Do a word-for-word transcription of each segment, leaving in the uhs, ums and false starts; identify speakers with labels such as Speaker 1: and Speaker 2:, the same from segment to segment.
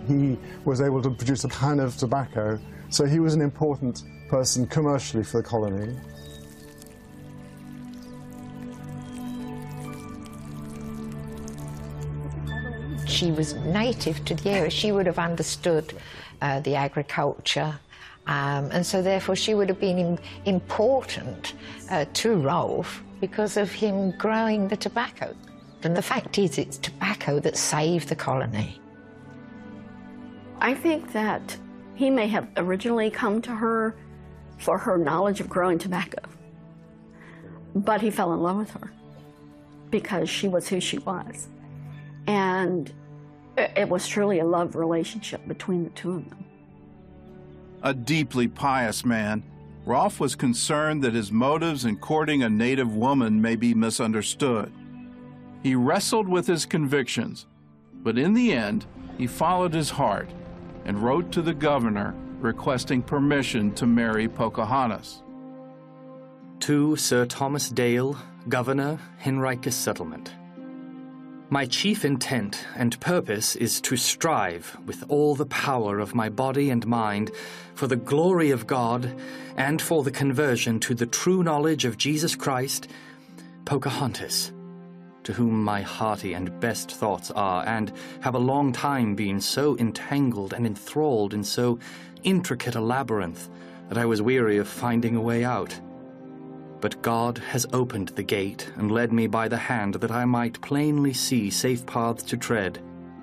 Speaker 1: He was able to produce a kind of tobacco, so he was an important person commercially for the colony.
Speaker 2: She was native to the area. She would have understood uh, the agriculture, um, and so therefore she would have been im important uh, to Rolfe because of him growing the tobacco. And the fact is, it's tobacco that saved the colony.
Speaker 3: I think that he may have originally come to her for her knowledge of growing tobacco, but he fell in love with her because she was who she was. And it was truly a love relationship between the two of them.
Speaker 4: A deeply pious man, Rolfe was concerned that his motives in courting a native woman may be misunderstood. He wrestled with his convictions, but in the end, he followed his heart and wrote to the governor requesting permission to marry Pocahontas.
Speaker 5: To Sir Thomas Dale, Governor, Henricus Settlement. My chief intent and purpose is to strive with all the power of my body and mind for the glory of God and for the conversion to the true knowledge of Jesus Christ, Pocahontas, to whom my hearty and best thoughts are, and have a long time been so entangled and enthralled in so intricate a labyrinth that I was weary of finding a way out. But God has opened the gate and led me by the hand that I might plainly see safe paths to tread.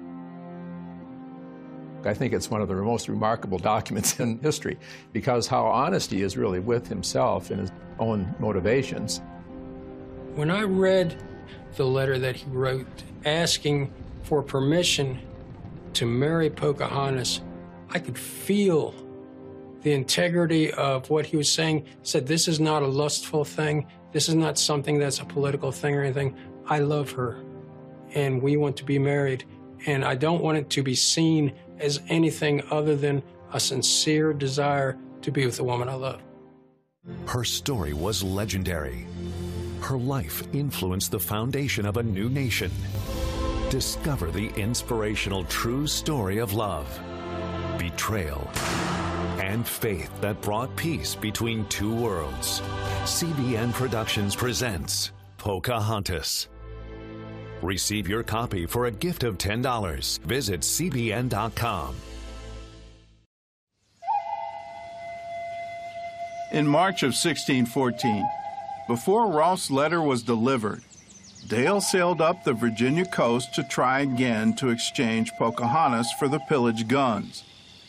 Speaker 6: I think it's one of the most remarkable documents in history because how honest he is really with himself and his own motivations.
Speaker 7: When I read the letter that he wrote asking for permission to marry Pocahontas, I could feel the integrity of what he was saying. He said, this is not a lustful thing. This is not something that's a political thing or anything. I love her, and we want to be married, and I don't want it to be seen as anything other than a sincere desire to be with the woman I love.
Speaker 8: Her story was legendary. Her life influenced the foundation of a new nation. Discover the inspirational true story of love, betrayal, and faith that brought peace between two worlds. C B N Productions presents Pocahontas. Receive your copy for a gift of ten dollars. Visit C B N dot com.
Speaker 4: In March of sixteen fourteen, before Rolfe's letter was delivered, Dale sailed up the Virginia coast to try again to exchange Pocahontas for the pillaged guns.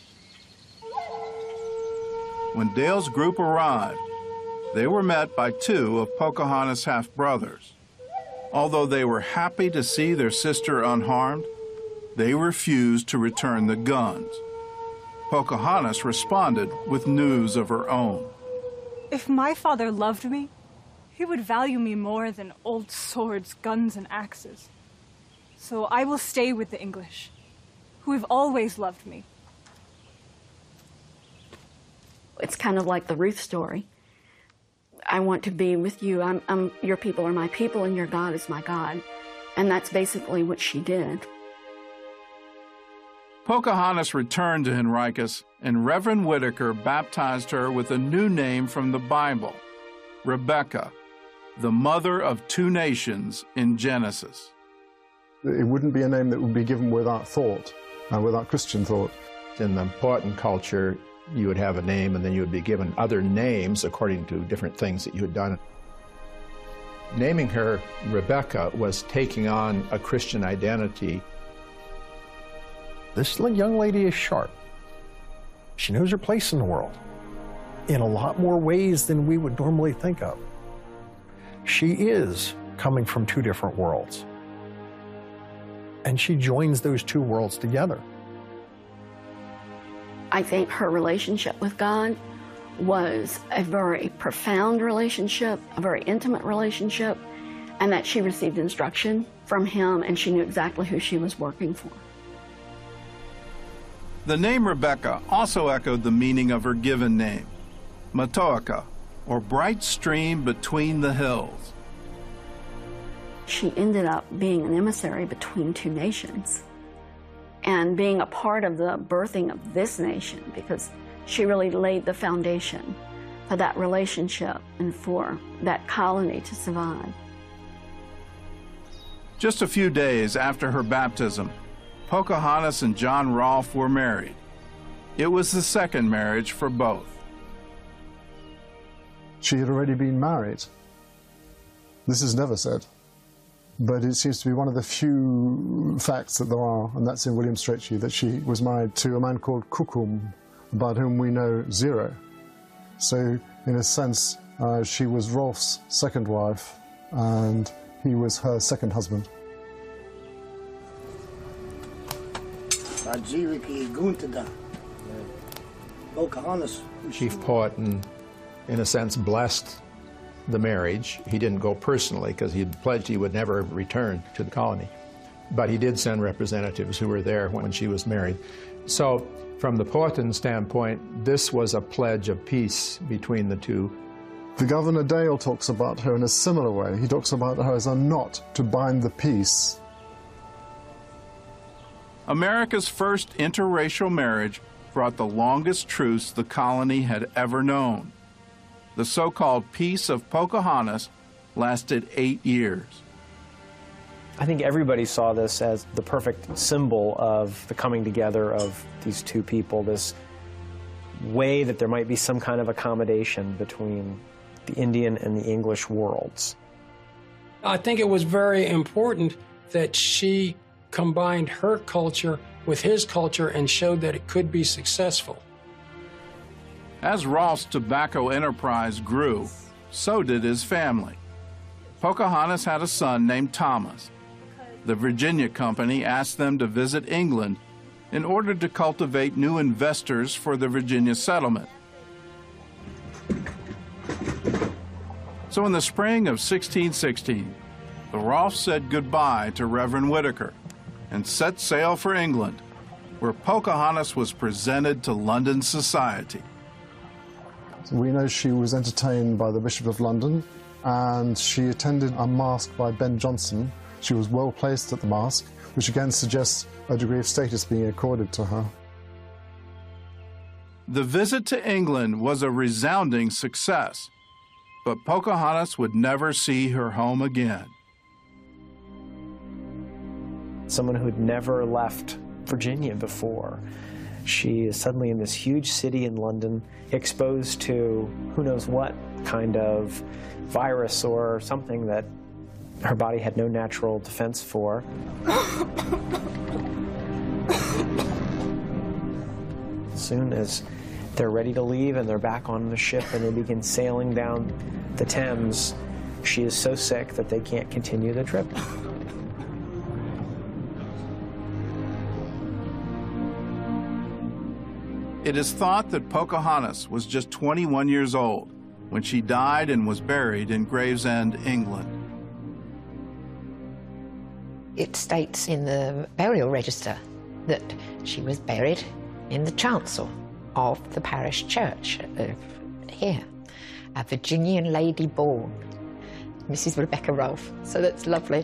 Speaker 4: When Dale's group arrived, they were met by two of Pocahontas' half-brothers. Although they were happy to see their sister unharmed, they refused to return the guns. Pocahontas responded with news of her own.
Speaker 9: If my father loved me, he would value me more than old swords, guns, and axes. So I will stay with the English, who have always loved me.
Speaker 3: It's kind of like the Ruth story. I want to be with you. I'm, I'm, your people are my people, and your God is my God. And that's basically what she did.
Speaker 4: Pocahontas returned to Henricus, and Reverend Whitaker baptized her with a new name from the Bible, Rebecca, the mother of two nations in Genesis.
Speaker 1: It wouldn't be a name that would be given without thought, uh, without Christian thought.
Speaker 6: In the Powhatan culture, you would have a name and then you would be given other names according to different things that you had done. Naming her Rebecca was taking on a Christian identity.
Speaker 10: This young lady is sharp. She knows her place in the world in a lot more ways than we would normally think of. She is coming from two different worlds, and she joins those two worlds together.
Speaker 3: I think her relationship with God was a very profound relationship, a very intimate relationship, and that she received instruction from him and she knew exactly who she was working for.
Speaker 4: The name Rebecca also echoed the meaning of her given name, Matoaka, or bright stream between the hills.
Speaker 3: She ended up being an emissary between two nations. and being a part of the birthing of this nation, because she really laid the foundation for that relationship and for that colony to survive.
Speaker 4: Just a few days after her baptism, Pocahontas and John Rolfe were married. It was the second marriage for both.
Speaker 1: She had already been married. This is never said, but it seems to be one of the few facts that there are, and that's in William Strachey, that she was married to a man called Cucum, about whom we know zero. So, in a sense, uh, she was Rolfe's second wife, and he was her second husband.
Speaker 6: Chief Powhatan, in a sense, blessed the marriage. He didn't go personally because he had pledged he would never return to the colony. But he did send representatives who were there when she was married. So from the Powhatan standpoint, this was a pledge of peace between the two.
Speaker 1: The Governor Dale talks about her in a similar way. He talks about her as a knot to bind the peace.
Speaker 4: America's first interracial marriage brought the longest truce the colony had ever known. The so-called Peace of Pocahontas lasted eight years.
Speaker 11: I think everybody saw this as the perfect symbol of the coming together of these two people, this way that there might be some kind of accommodation between the Indian and the English worlds.
Speaker 7: I think it was very important that she combined her culture with his culture and showed that it could be successful.
Speaker 4: As Rolfe's tobacco enterprise grew, so did his family. Pocahontas had a son named Thomas. The Virginia Company asked them to visit England in order to cultivate new investors for the Virginia settlement. So in the spring of sixteen sixteen, the Rolfes said goodbye to Reverend Whitaker and set sail for England, where Pocahontas was presented to London society.
Speaker 1: We know she was entertained by the Bishop of London, and she attended a masque by Ben Jonson. She was well placed at the masque, which again suggests a degree of status being accorded to her.
Speaker 4: The visit to England was a resounding success, but Pocahontas would never see her home again.
Speaker 11: Someone who'd never left Virginia before. She is suddenly in this huge city in London, exposed to who knows what kind of virus or something that her body had no natural defense for. As soon as they're ready to leave and they're back on the ship and they begin sailing down the Thames, she is so sick that they can't continue the trip.
Speaker 4: It is thought that Pocahontas was just twenty-one years old when she died and was buried in Gravesend, England.
Speaker 2: It states in the burial register that she was buried in the chancel of the parish church uh, here, a Virginian lady born, Missus Rebecca Rolfe. So that's lovely.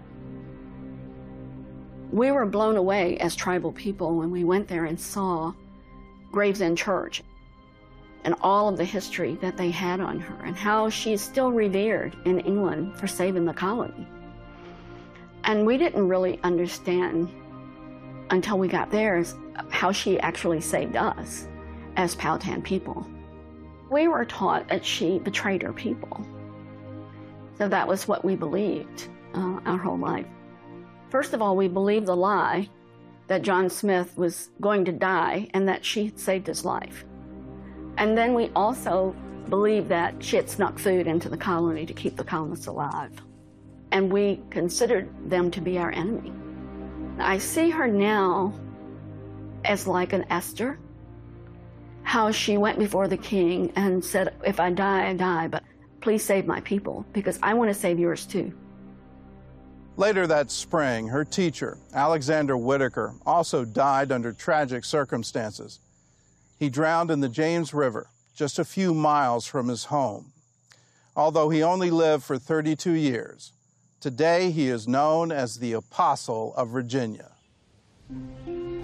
Speaker 3: We were blown away as tribal people when we went there and saw Gravesend Church and all of the history that they had on her and how she is still revered in England for saving the colony. And we didn't really understand until we got there how she actually saved us as Powhatan people. We were taught that she betrayed her people. So that was what we believed uh, our whole life. First of all, we believed the lie that John Smith was going to die and that she had saved his life. And then we also believed that she had snuck food into the colony to keep the colonists alive. And we considered them to be our enemy. I see her now as like an Esther, how she went before the king and said, if I die, I die, but please save my people because I want to save yours too.
Speaker 4: Later that spring, her teacher, Alexander Whitaker, also died under tragic circumstances. He drowned in the James River, just a few miles from his home. Although he only lived for thirty-two years, today he is known as the Apostle of Virginia.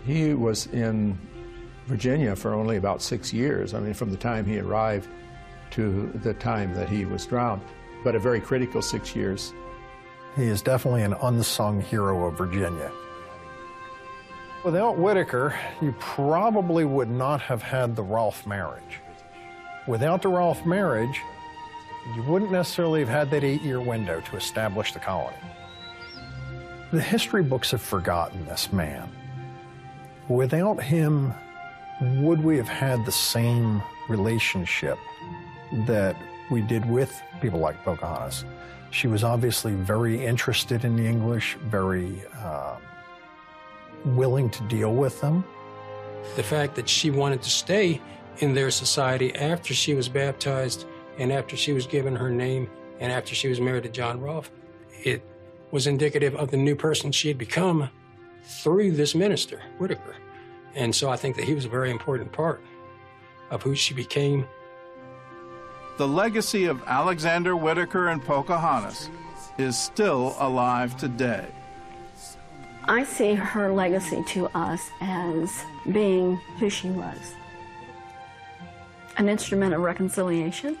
Speaker 6: He was in Virginia for only about six years. I mean, from the time he arrived to the time that he was drowned, but a very critical six years.
Speaker 10: He is definitely an unsung hero of Virginia. Without Whitaker, you probably would not have had the Rolfe marriage. Without the Rolfe marriage, you wouldn't necessarily have had that eight-year window to establish the colony. The history books have forgotten this man. Without him, would we have had the same relationship that we did with people like Pocahontas? She was obviously very interested in the English, very uh, willing to deal with them.
Speaker 7: The fact that she wanted to stay in their society after she was baptized and after she was given her name and after she was married to John Rolfe, it was indicative of the new person she had become through this minister, Whitaker. And so I think that he was a very important part of who she became.
Speaker 4: The legacy of Alexander Whitaker and Pocahontas is still alive today.
Speaker 3: I see her legacy to us as being who she was. An instrument of reconciliation,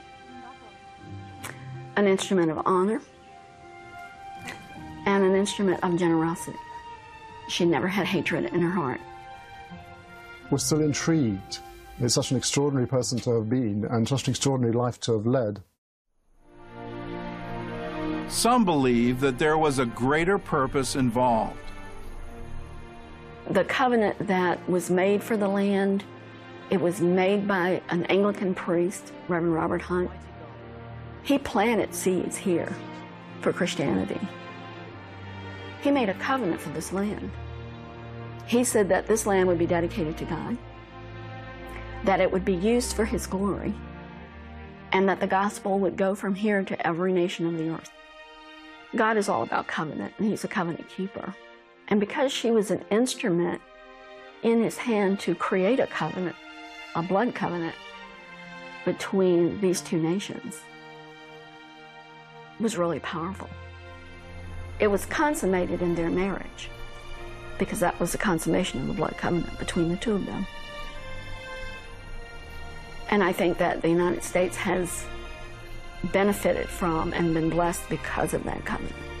Speaker 3: an instrument of honor, and an instrument of generosity. She never had hatred in her heart.
Speaker 1: We're still intrigued. It's such an extraordinary person to have been and such an extraordinary life to have led.
Speaker 4: Some believe that there was a greater purpose involved.
Speaker 3: The covenant that was made for the land, it was made by an Anglican priest, Reverend Robert Hunt. He planted seeds here for Christianity. He made a covenant for this land. He said that this land would be dedicated to God, that it would be used for His glory, and that the gospel would go from here to every nation of the earth. God is all about covenant, and He's a covenant keeper. And because she was an instrument in His hand to create a covenant, a blood covenant between these two nations, it was really powerful. It was consummated in their marriage because that was the consummation of the blood covenant between the two of them. And I think that the United States has benefited from and been blessed because of that covenant.